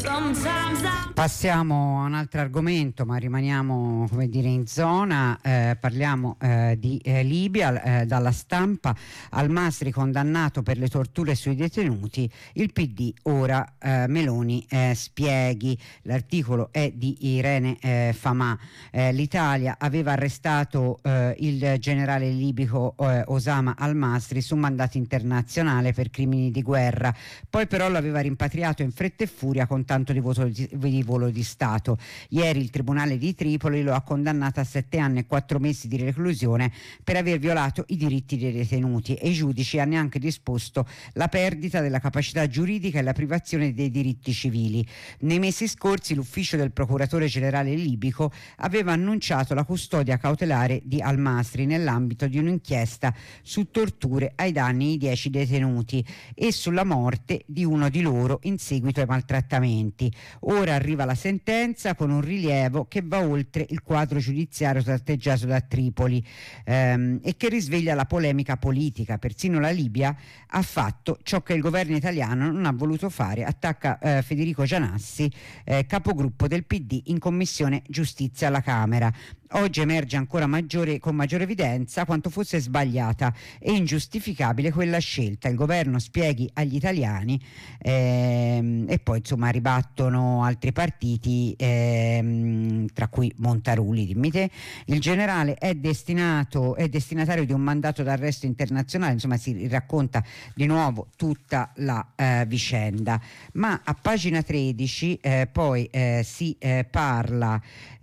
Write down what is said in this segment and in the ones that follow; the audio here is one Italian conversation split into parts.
Passiamo a un altro argomento, ma rimaniamo, come dire, in zona. Parliamo di Libia. Dalla Stampa: Al-Masri condannato per le torture sui detenuti, il PD ora Meloni spieghi. L'articolo è di Irene Famà. L'Italia aveva arrestato il generale libico Osama Al-Masri su mandato internazionale per crimini di guerra, poi però lo aveva rimpatriato in fretta e furia con tanto di volo di Stato. Ieri il Tribunale di Tripoli lo ha condannato a 7 anni e 4 mesi di reclusione per aver violato i diritti dei detenuti, e i giudici hanno anche disposto la perdita della capacità giuridica e la privazione dei diritti civili. Nei mesi scorsi l'ufficio del procuratore generale libico aveva annunciato la custodia cautelare di Al-Masri nell'ambito di un'inchiesta su torture ai danni di 10 detenuti e sulla morte di uno di loro in seguito ai maltrattamenti. Ora arriva la sentenza con un rilievo che va oltre il quadro giudiziario tratteggiato da Tripoli e che risveglia la polemica politica. Persino la Libia ha fatto ciò che il governo italiano non ha voluto fare, attacca Federico Gianassi, capogruppo del PD in Commissione Giustizia alla Camera. Oggi emerge ancora con maggiore evidenza quanto fosse sbagliata e ingiustificabile quella scelta. Il governo spieghi agli italiani, e poi insomma ribattono altri partiti, tra cui Montaruli. Dimmi te. Il generale è destinatario di un mandato d'arresto internazionale. Insomma, si racconta di nuovo tutta la vicenda, ma a pagina 13 poi si parla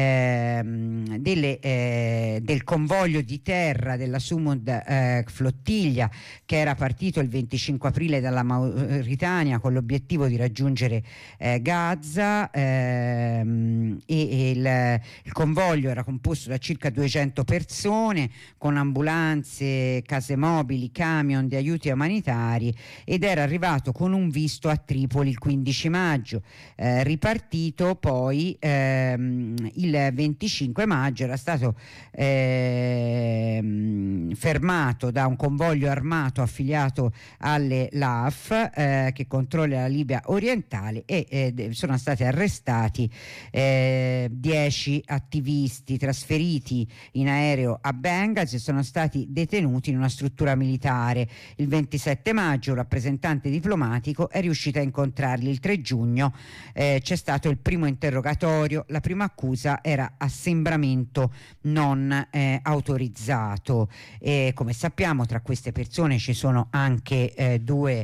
del convoglio di terra della Sumud flottiglia, che era partito il 25 aprile dalla Mauritania con l'obiettivo di raggiungere Gaza, e il convoglio era composto da circa 200 persone con ambulanze, case mobili, camion di aiuti umanitari, ed era arrivato con un visto a Tripoli il 15 maggio, ripartito poi il 25 maggio. Era stato fermato da un convoglio armato affiliato alle LAF, che controlla la Libia orientale, e sono stati arrestati 10 attivisti trasferiti in aereo a Benghazi e sono stati detenuti in una struttura militare. Il 27 maggio un rappresentante diplomatico è riuscito a incontrarli. Il 3 giugno c'è stato il primo interrogatorio. La prima accusa era assembramento non autorizzato, e come sappiamo tra queste persone ci sono anche due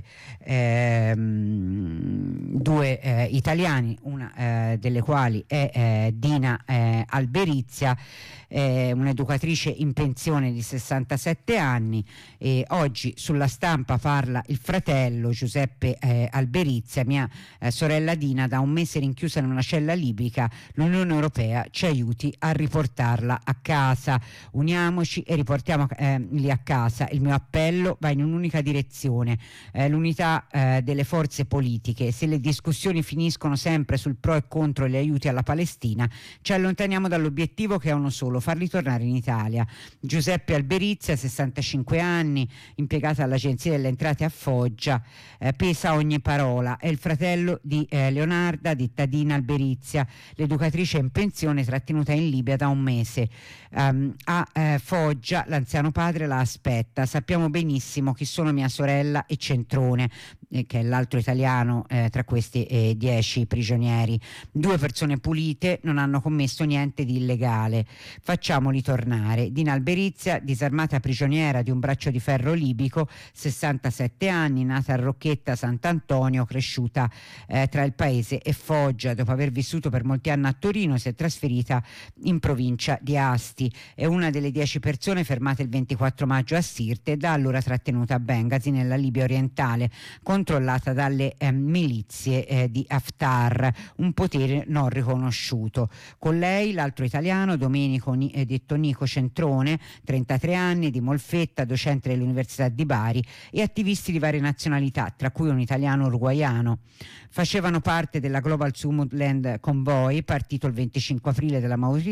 italiani, una delle quali è Dina Alberizia, un'educatrice in pensione di 67 anni. E oggi sulla Stampa parla il fratello Giuseppe Alberizia: mia sorella Dina da un mese rinchiusa in una cella libica, l'Unione Europea ci aiuti a riportarla a casa, uniamoci e riportiamo lì a casa. Il mio appello va in un'unica direzione, l'unità delle forze politiche. Se le discussioni finiscono sempre sul pro e contro gli aiuti alla Palestina, ci allontaniamo dall'obiettivo, che è uno solo: farli tornare in Italia. Giuseppe Alberizia, 65 anni, impiegato all'Agenzia delle Entrate a Foggia, pesa ogni parola. È il fratello di Leonarda, detta Dina Alberizia, l'educatrice in pensione trattenuta in Libia da un mese. A Foggia l'anziano padre la aspetta. Sappiamo benissimo chi sono mia sorella e Centrone, che è l'altro italiano tra questi 10 prigionieri. 2 persone pulite, non hanno commesso niente di illegale. Facciamoli tornare. Dina Alberizia, disarmata prigioniera di un braccio di ferro libico, 67 anni, nata a Rocchetta Sant'Antonio, cresciuta tra il paese e Foggia. Dopo aver vissuto per molti anni a Torino, si è trasferita in provincia di Asti. È una delle 10 persone fermate il 24 maggio a Sirte, da allora trattenuta a Benghazi nella Libia orientale, controllata dalle milizie di Haftar, un potere non riconosciuto. Con lei l'altro italiano Domenico detto Nico Centrone, 33 anni, di Molfetta, docente dell'Università di Bari, e attivisti di varie nazionalità, tra cui un italiano uruguaiano. Facevano parte della Global Sumud Land Convoy, partito il 25 aprile dalla Mauritania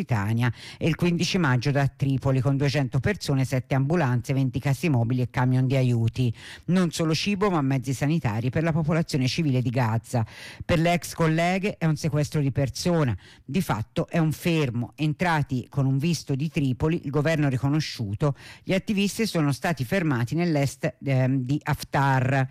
Tirana e il 15 maggio da Tripoli con 200 persone, 7 ambulanze, 20 cassi mobili e camion di aiuti. Non solo cibo ma mezzi sanitari per la popolazione civile di Gaza. Per le ex colleghe è un sequestro di persona, di fatto è un fermo. Entrati con un visto di Tripoli, il governo riconosciuto, gli attivisti sono stati fermati nell'est di Haftar.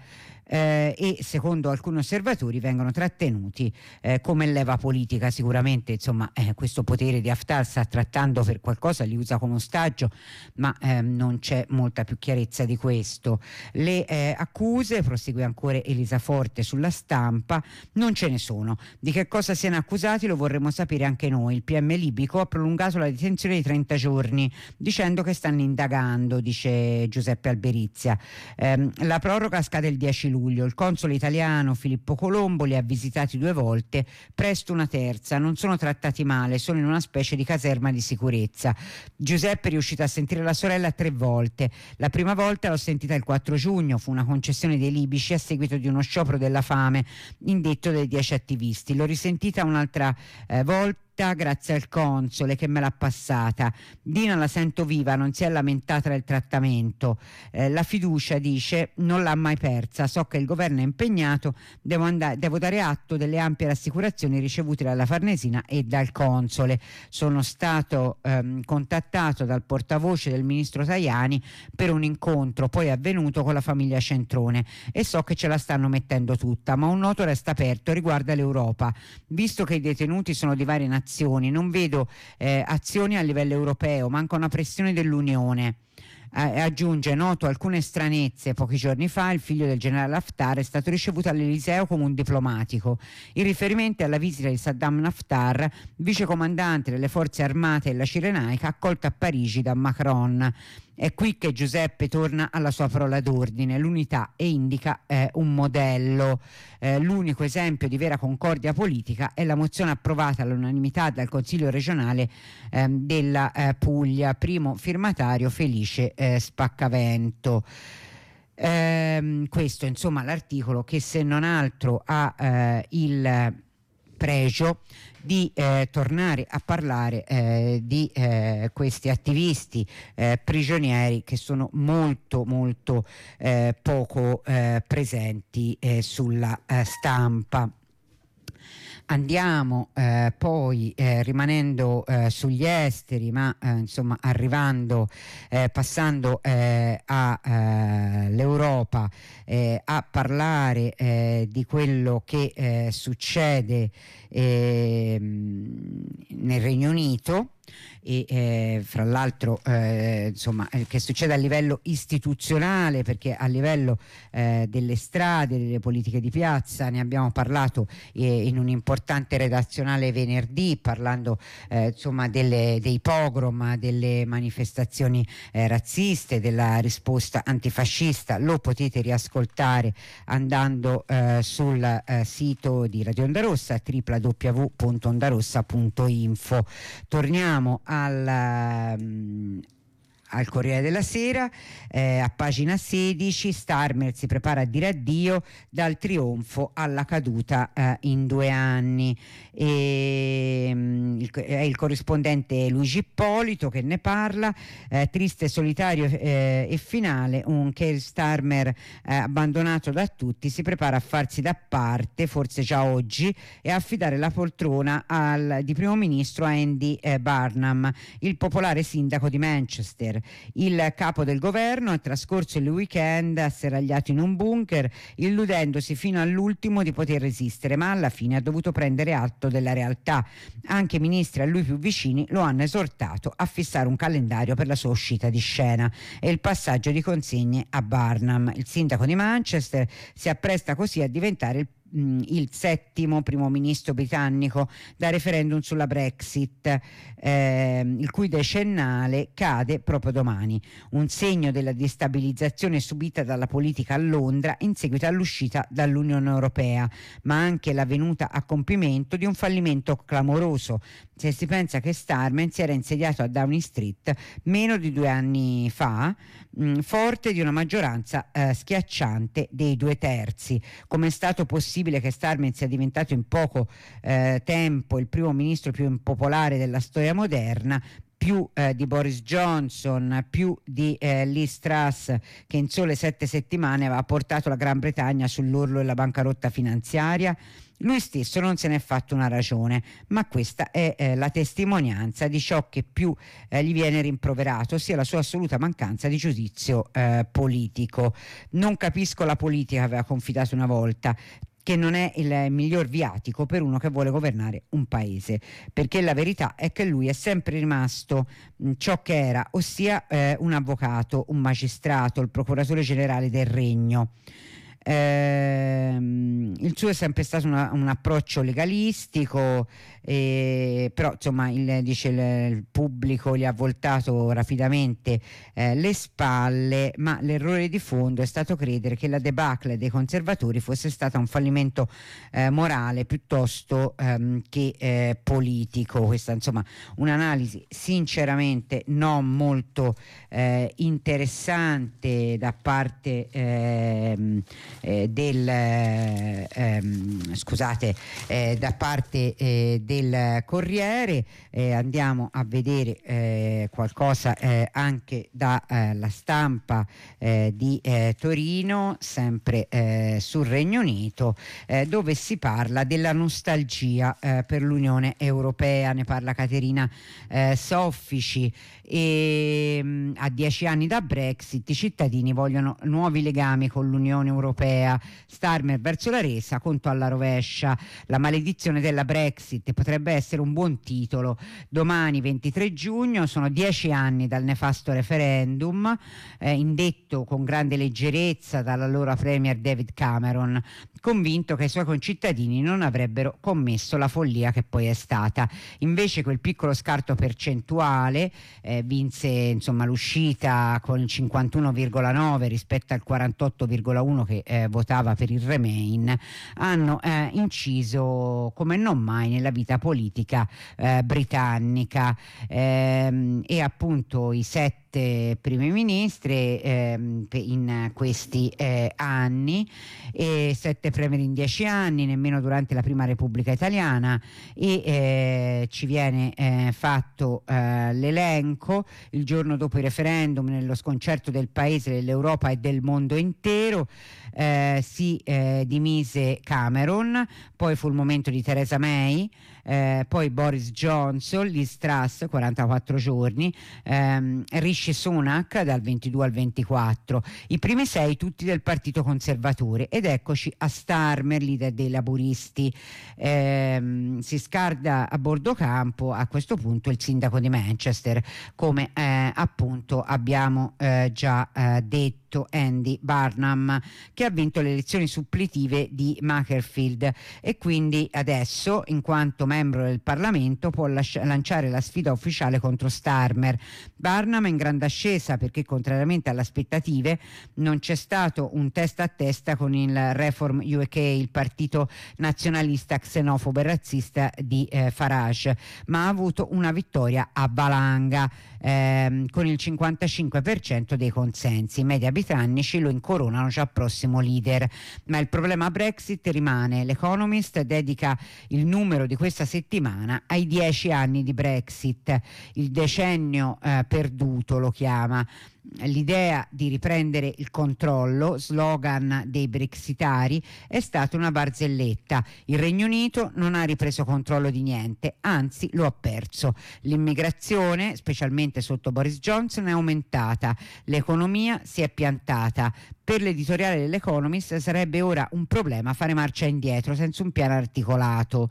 E secondo alcuni osservatori vengono trattenuti come leva politica. Sicuramente insomma questo potere di Haftar sta trattando per qualcosa, li usa come ostaggio, ma non c'è molta più chiarezza di questo. Le accuse, prosegue ancora Elisa Forte sulla Stampa, non ce ne sono. Di che cosa siano accusati lo vorremmo sapere anche noi. Il PM libico ha prolungato la detenzione di 30 giorni dicendo che stanno indagando, dice Giuseppe Alberizia. La proroga scade il 10 luglio. Il console italiano Filippo Colombo li ha visitati 2 volte, presto una terza. Non sono trattati male, sono in una specie di caserma di sicurezza. Giuseppe è riuscito a sentire la sorella 3 volte. La prima volta l'ho sentita il 4 giugno, fu una concessione dei libici a seguito di uno sciopero della fame indetto dai 10 attivisti. L'ho risentita un'altra volta grazie al console che me l'ha passata. Dina la sento viva, non si è lamentata del trattamento. La fiducia, dice, non l'ha mai persa. So che il governo è impegnato, devo dare atto delle ampie rassicurazioni ricevute dalla Farnesina e dal console. Sono stato contattato dal portavoce del ministro Tajani per un incontro poi avvenuto con la famiglia Centrone e so che ce la stanno mettendo tutta, ma un nodo resta aperto, riguarda l'Europa. Visto che i detenuti sono di varie nazioni, non vedo azioni a livello europeo, manca una pressione dell'Unione. Aggiunge: noto alcune stranezze. Pochi giorni fa il figlio del generale Haftar è stato ricevuto all'Eliseo come un diplomatico. Il riferimento è alla visita di Saddam Haftar, vicecomandante delle forze armate della Cirenaica, accolto a Parigi da Macron. È qui che Giuseppe torna alla sua parola d'ordine, l'unità, e indica un modello. L'unico esempio di vera concordia politica è la mozione approvata all'unanimità dal Consiglio regionale della Puglia, primo firmatario Felice Spaccavento. Questo insomma l'articolo che se non altro ha il pregio di tornare a parlare di questi attivisti prigionieri che sono molto poco presenti sulla stampa. Andiamo poi rimanendo sugli esteri, ma insomma passando all'Europa, a parlare di quello che succede nel Regno Unito. E fra l'altro insomma che succede a livello istituzionale, perché a livello delle strade, delle politiche di piazza ne abbiamo parlato in un importante redazionale venerdì, parlando insomma dei pogrom, delle manifestazioni razziste, della risposta antifascista. Lo potete riascoltare andando sul sito di Radio Onda Rossa, www.ondarossa.info. Torniamo al Corriere della Sera, a pagina 16, Starmer si prepara a dire addio dal trionfo alla caduta in 2 anni. È il corrispondente Luigi Ippolito che ne parla. Triste, solitario e finale, un Keir Starmer abbandonato da tutti si prepara a farsi da parte, forse già oggi, e a affidare la poltrona di primo ministro a Andy Burnham, il popolare sindaco di Manchester. Il capo del governo ha trascorso il weekend asserragliato in un bunker, illudendosi fino all'ultimo di poter resistere, ma alla fine ha dovuto prendere atto della realtà. Anche ministri a lui più vicini lo hanno esortato a fissare un calendario per la sua uscita di scena e il passaggio di consegne a Burnham. Il sindaco di Manchester si appresta così a diventare il 7° primo ministro britannico da referendum sulla Brexit, il cui decennale cade proprio domani, un segno della destabilizzazione subita dalla politica a Londra in seguito all'uscita dall'Unione Europea, ma anche la venuta a compimento di un fallimento clamoroso, se si pensa che Starmer si era insediato a Downing Street meno di 2 anni fa, forte di una maggioranza schiacciante dei 2/3. Come è stato possibile possibile che Starmer sia diventato in poco tempo il primo ministro più impopolare della storia moderna, più di Boris Johnson, più di Liz Truss, che in sole 7 settimane aveva portato la Gran Bretagna sull'orlo della bancarotta finanziaria? Lui stesso non se n'è fatto una ragione, ma questa è la testimonianza di ciò che più gli viene rimproverato, ossia la sua assoluta mancanza di giudizio politico. Non capisco la politica, aveva confidato una volta, che non è il miglior viatico per uno che vuole governare un paese, perché la verità è che lui è sempre rimasto ciò che era, ossia un avvocato, un magistrato, il procuratore generale del regno. Il suo è sempre stato un approccio legalistico, però insomma il pubblico gli ha voltato rapidamente le spalle, ma l'errore di fondo è stato credere che la debacle dei conservatori fosse stata un fallimento morale piuttosto che politico. Questa insomma un'analisi sinceramente non molto interessante da parte da parte del Corriere. Andiamo a vedere qualcosa anche dalla Stampa di Torino, sempre sul Regno Unito, dove si parla della nostalgia per l'Unione Europea. Ne parla Caterina Soffici. E a 10 anni da Brexit i cittadini vogliono nuovi legami con l'Unione Europea. Starmer verso la resa, conto alla rovescia. La maledizione della Brexit potrebbe essere un buon titolo. Domani 23 giugno sono 10 anni dal nefasto referendum indetto con grande leggerezza dall'allora premier David Cameron, convinto che i suoi concittadini non avrebbero commesso la follia che poi è stata. Invece quel piccolo scarto percentuale vinse insomma l'uscita con il 51,9 rispetto al 48,1 che votava per il Remain, hanno inciso come non mai nella vita politica britannica, e appunto i 7 primi ministri in questi anni, e 7 premier in 10 anni, nemmeno durante la prima Repubblica Italiana, e ci viene fatto l'elenco il giorno dopo i referendum, nello sconcerto del paese, dell'Europa e del mondo intero. Si dimise Cameron, poi fu il momento di Theresa May, poi Boris Johnson, Liz Truss 44 giorni, Rishi Sunak dal 22 al 24, i primi 6 tutti del Partito Conservatore, ed eccoci a Starmer, leader dei laburisti. Si scarda a bordo campo a questo punto il sindaco di Manchester, come appunto abbiamo già detto, Andy Burnham, che ha vinto le elezioni suppletive di Macclesfield, e quindi adesso, in quanto membro del Parlamento, può lanciare la sfida ufficiale contro Starmer. Burnham è in grande ascesa perché, contrariamente alle aspettative, non c'è stato un testa a testa con il Reform UK, il partito nazionalista xenofobo e razzista di Farage, ma ha avuto una vittoria a valanga con il 55% dei consensi. I media britannici lo incoronano già prossimo leader, ma il problema Brexit rimane. L'Economist dedica il numero di questa settimana ai 10 anni di Brexit, il decennio perduto lo chiama. L'idea di riprendere il controllo, slogan dei brexitari, è stata una barzelletta. Il Regno Unito non ha ripreso controllo di niente, anzi lo ha perso. L'immigrazione, specialmente sotto Boris Johnson, è aumentata, l'economia si è piantata. Per l'editoriale dell'Economist sarebbe ora un problema fare marcia indietro senza un piano articolato.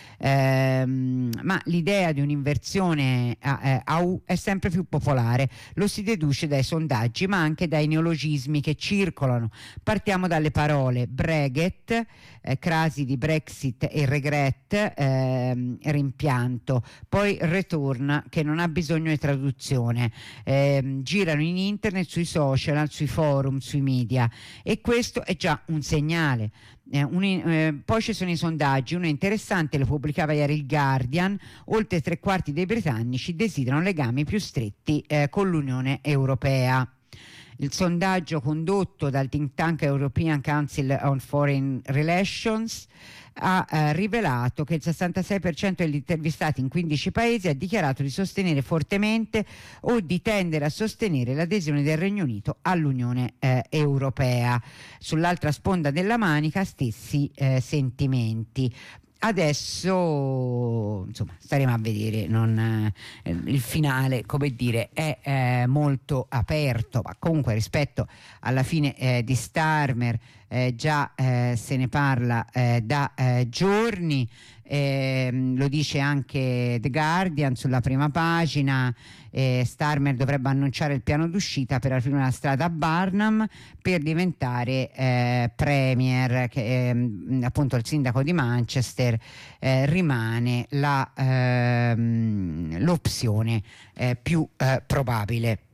Ma l'idea di un'inversione a U è sempre più popolare, lo si deduce dai sondaggi ma anche dai neologismi che circolano. Partiamo dalle parole Breget, crasi di Brexit e regret, rimpianto, poi return, che non ha bisogno di traduzione, girano in internet, sui social, sui forum, sui media, e questo è già un segnale. Poi ci sono i sondaggi, uno interessante lo pubblicava ieri il Guardian: oltre 3/4 dei britannici desiderano legami più stretti con l'Unione Europea. Il sondaggio condotto dal think tank European Council on Foreign Relations ha rivelato che il 66% degli intervistati in 15 paesi ha dichiarato di sostenere fortemente o di tendere a sostenere l'adesione del Regno Unito all'Unione Europea. Sull'altra sponda della manica stessi sentimenti. Adesso insomma staremo a vedere, il finale, come dire, è molto aperto, ma comunque rispetto alla fine di Starmer già se ne parla da giorni. Lo dice anche The Guardian sulla prima pagina. Starmer dovrebbe annunciare il piano d'uscita per aprire una strada a Barnum per diventare premier, che appunto il sindaco di Manchester rimane l'opzione più probabile.